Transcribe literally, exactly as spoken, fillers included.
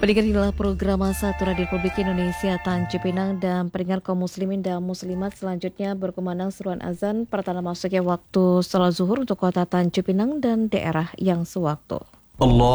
Pendengar inilah program satu Radio Republik Indonesia Tanjung Pinang dan pendengar kaum muslimin dan muslimat selanjutnya berkumandang seruan azan pertanda masuknya waktu salat zuhur untuk kota Tanjung Pinang dan daerah yang sewaktu. Allah